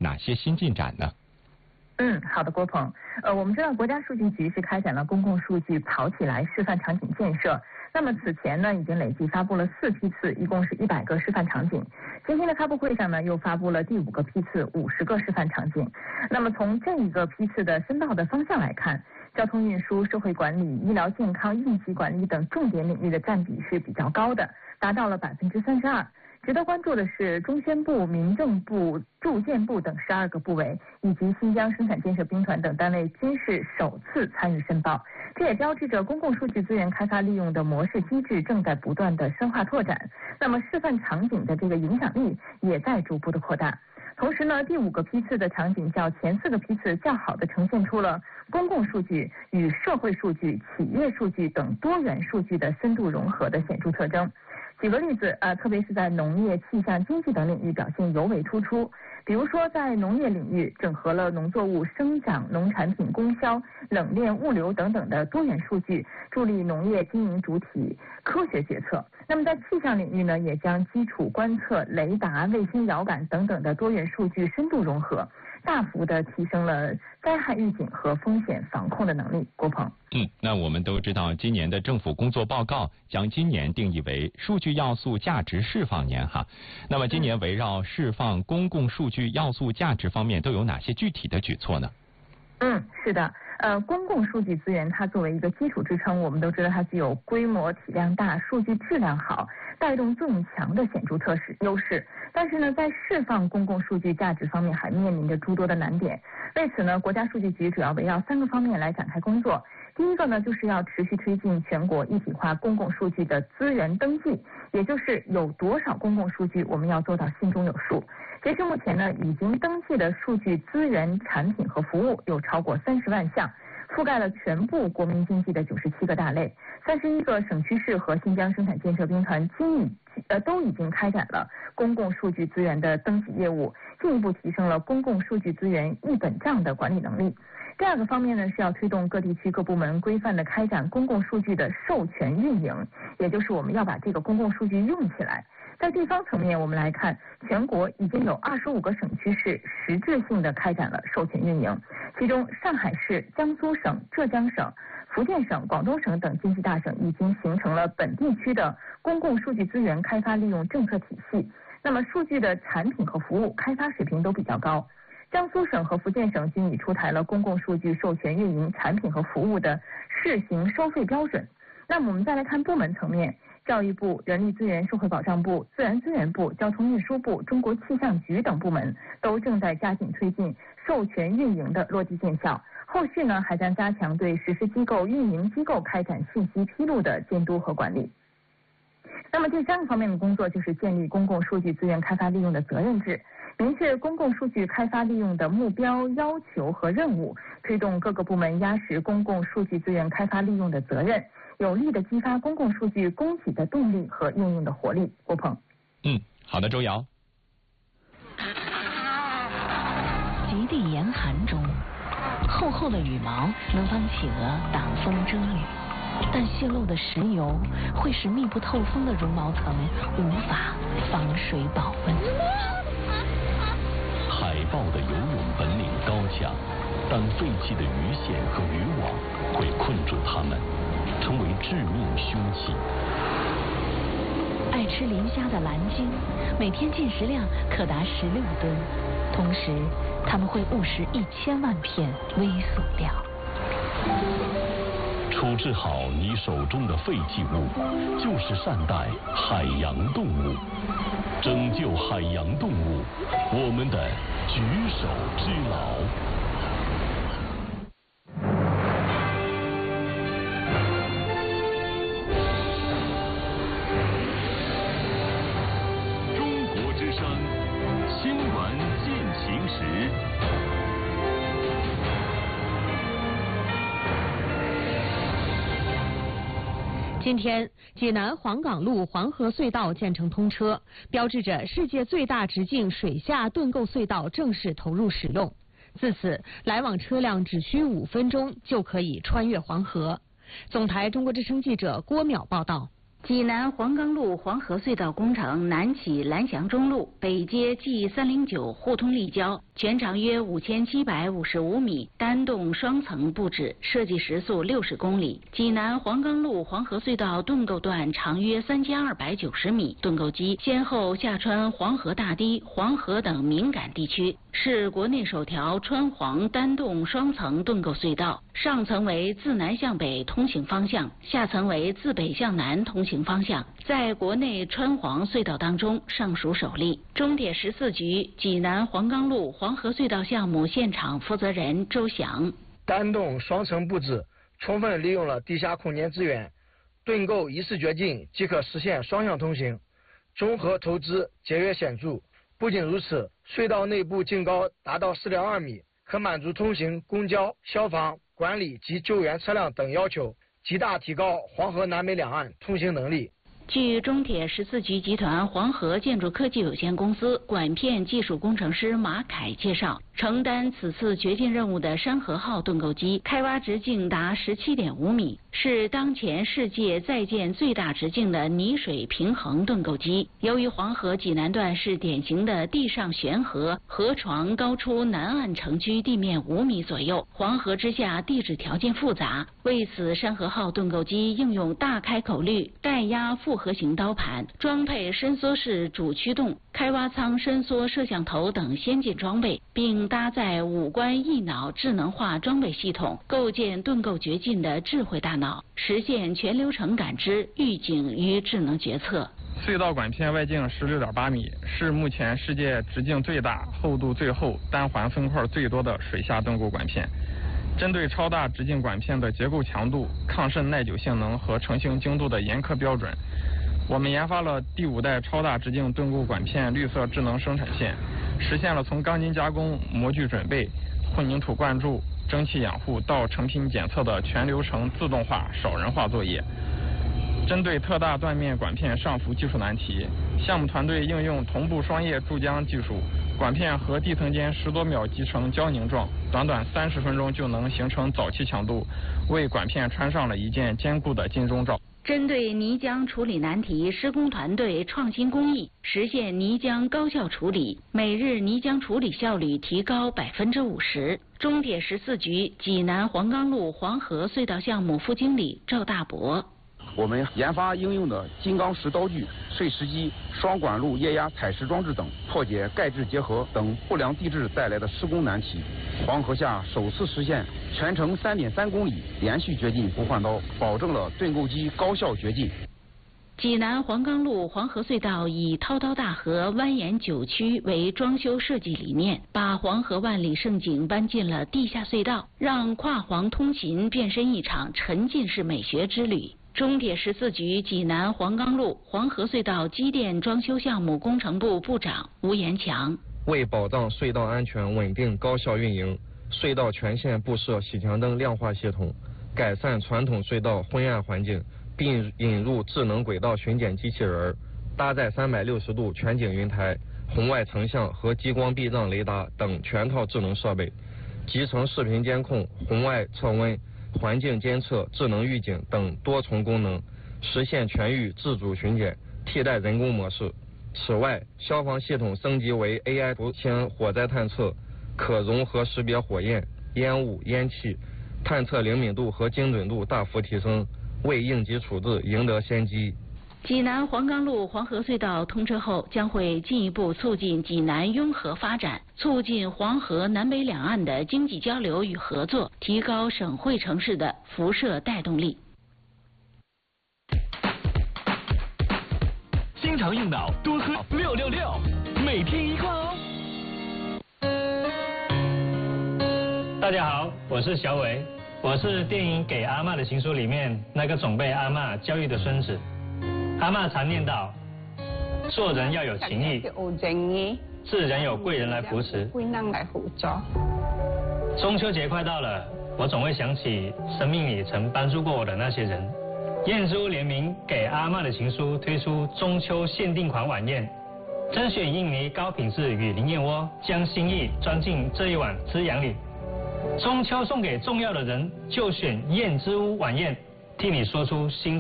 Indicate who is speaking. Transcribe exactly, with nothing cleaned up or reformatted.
Speaker 1: 哪些新进展呢？
Speaker 2: 嗯，好的，郭鹏。呃，我们知道国家数据局是开展了公共数据跑起来示范场景建设。那么此前呢，已经累计发布了四批次，一共是一百个示范场景。今天的发布会上呢，又发布了第五个批次，五十个示范场景。那么从这一个批次的申报的方向来看，交通运输、社会管理、医疗健康、应急管理等重点领域的占比是比较高的，达到了百分之三十二。值得关注的是，中宣部、民政部、住建部等十二个部委以及新疆生产建设兵团等单位均是首次参与申报，这也标志着公共数据资源开发利用的模式机制正在不断的深化拓展。那么示范场景的这个影响力也在逐步的扩大。同时呢，第五个批次的场景较前四个批次较好的呈现出了公共数据与社会数据、企业数据等多元数据的深度融合的显著特征。举个例子，呃，特别是在农业、气象、经济等领域表现尤为突出。比如说，在农业领域，整合了农作物生长、农产品供销、冷链物流等等的多元数据，助力农业经营主体科学决策。那么在气象领域呢，也将基础观测、雷达、卫星遥感等等的多元数据深度融合，大幅的提升了灾害预警和风险防控的能力。郭鹏。
Speaker 1: 嗯，那我们都知道，今年的政府工作报告将今年定义为数据要素价值释放年哈。那么今年围绕释放公共数据要素价值方面都有哪些具体的举措呢？
Speaker 2: 嗯，是的，呃，公共数据资源它作为一个基础支撑，我们都知道它具有规模、体量大、数据质量好、带动作用强的显著特势优势。但是呢，在释放公共数据价值方面，还面临着诸多的难点。为此呢，国家数据局主要围绕三个方面来展开工作。第一个呢，就是要持续推进全国一体化公共数据的资源登记，也就是有多少公共数据，我们要做到心中有数。截至目前呢，已经登记的数据资源、产品和服务有超过三十万项，覆盖了全部国民经济的九十七个大类。三十一个省区市和新疆生产建设兵团均已呃都已经开展了公共数据资源的登记业务，进一步提升了公共数据资源一本账的管理能力。第二个方面呢，是要推动各地区各部门规范的开展公共数据的授权运营，也就是我们要把这个公共数据用起来。在地方层面，我们来看，全国已经有二十五个省区市实质性的开展了授权运营，其中上海市、江苏省、浙江省、福建省、广东省等经济大省已经形成了本地区的公共数据资源开发利用政策体系。那么数据的产品和服务开发水平都比较高。江苏省和福建省均已出台了公共数据授权运营产品和服务的试行收费标准。那么我们再来看部门层面，教育部、人力资源社会保障部、自然资源部、交通运输部、中国气象局等部门都正在加紧推进授权运营的落地见效。后续呢，还将加强对实施机构、运营机构开展信息披露的监督和管理。那么第三个方面的工作就是建立公共数据资源开发利用的责任制，明确公共数据开发利用的目标、要求和任务，推动各个部门压实公共数据资源开发利用的责任，有力的激发公共数据供给的动力和应用的活力。郭鹏。
Speaker 1: 嗯，好的，周瑶。
Speaker 3: 极地严寒中，厚厚的羽毛能帮企鹅挡风遮雨，但泄漏的石油会使密不透风的绒毛层无法防水保温。
Speaker 4: 海豹的游泳本领高强，但废弃的鱼线和渔网会困住它们，成为致命凶器。
Speaker 3: 爱吃磷虾的蓝鲸每天进食量可达十六吨，同时它们会误食一千万片微塑料。
Speaker 4: 处置好你手中的废弃物，就是善待海洋动物，拯救海洋动物，我们的举手之劳。
Speaker 5: 中国之声新闻进行时。
Speaker 6: 今天，济南黄岗路黄河隧道建成通车，标志着世界最大直径水下盾构隧道正式投入使用。自此，来往车辆只需五分钟就可以穿越黄河。总台中国之声记者郭淼报道。
Speaker 7: 济南黄冈路黄河隧道工程南起蓝翔中路，北接 G 三零九互通立交，全长约五千七百五十五米，单洞双层布置，设计时速六十公里。济南黄冈路黄河隧道盾构段长约三千二百九十米，盾构机先后下穿黄河大堤、黄河等敏感地区，是国内首条穿黄单洞双层盾构隧道。上层为自南向北通行方向，下层为自北向南通行方向，在国内穿黄隧道当中尚属首例。中铁十四局济南黄冈路黄河隧道项目现场负责人周翔：
Speaker 8: 单洞双层布置，充分利用了地下空间资源，盾构一次掘进即可实现双向通行，综合投资节约显著。不仅如此，隧道内部净高达到 四点二米，可满足通行公交、消防、管理及救援车辆等要求，极大提高黄河南北两岸通行能力。
Speaker 7: 据中铁十四局集团黄河建筑科技有限公司管片技术工程师马凯介绍，承担此次掘进任务的山河号盾构机开挖直径达 十七点五米，是当前世界在建最大直径的泥水平衡盾构机。由于黄河济南段是典型的地上悬河，河床高出南岸城区地面五米左右，黄河之下地质条件复杂，为此山河号盾构机应用大开口率带压复合型刀盘，装配伸缩式主驱动、开挖舱伸缩摄像头等先进装备，并搭载五官一脑智能化装备系统，构建盾构掘进的智慧大脑，实现全流程感知、预警与智能决策。
Speaker 9: 隧道管片外径 十六点八米，是目前世界直径最大、厚度最厚、单环分块最多的水下盾构管片。针对超大直径管片的结构强度、抗渗耐久性能和成型精度的严苛标准，我们研发了第五代超大直径盾构管片绿色智能生产线，实现了从钢筋加工、模具准备、混凝土灌注、蒸汽养护到成品检测的全流程自动化、少人化作业。针对特大断面管片上浮技术难题，项目团队应用同步双叶注浆技术，管片和地层间十多秒集成胶凝状，短短三十分钟就能形成早期强度，为管片穿上了一件坚固的金钟罩。
Speaker 7: 针对泥浆处理难题，施工团队创新工艺，实现泥浆高效处理，每日泥浆处理效率提高百分之五十。中铁十四局济南黄冈路黄河隧道项目副经理赵大伯：
Speaker 10: 我们研发应用的金刚石刀具、碎石机、双管路液压采石装置等，破解钙质结合等不良地质带来的施工难题。黄河下首次实现全程 三点三公里连续掘进不换刀，保证了盾构机高效掘进。
Speaker 7: 济南黄冈路黄河隧道以滔滔大河蜿蜒九曲为装修设计理念，把黄河万里盛景搬进了地下隧道，让跨黄通勤变身一场沉浸式美学之旅。中铁十四局济南黄冈路黄河隧道机电装修项目工程部部长吴延强：
Speaker 11: 为保障隧道安全稳定高效运营，隧道全线布设洗墙灯亮化系统，改善传统隧道昏暗环境，并引入智能轨道巡检机器人，搭载三百六十度全景云台、红外成像和激光避障雷达等全套智能设备，集成视频监控、红外测温、环境监测、智能预警等多重功能，实现全域自主巡检，替代人工模式。此外，消防系统升级为 A I 图形火灾探测，可融合识别火焰、烟雾、烟气，探测灵敏度和精准度大幅提升，为应急处置赢得先机。
Speaker 7: 济南黄冈路黄河隧道通车后，将会进一步促进济南拥河发展，促进黄河南北两岸的经济交流与合作，提高省会城市的辐射带动力。
Speaker 5: 经常用脑，多喝六六六，每天一罐哦。
Speaker 12: 大家好，我是小伟，我是电影《给阿嬷的情书》里面那个总被阿嬷教育的孙子。阿嬷常念叨，做人要有情义，自然有贵人来扶持。中秋节快到了，我总会想起生命里曾帮助过我的那些人。燕珠联名《给阿嬷的情书》推出中秋限定款晚宴，甄选印尼高品质雨林燕窝，将心意装进这一碗滋养里。中秋送给重要的人，就选燕之屋晚宴，替你说出心。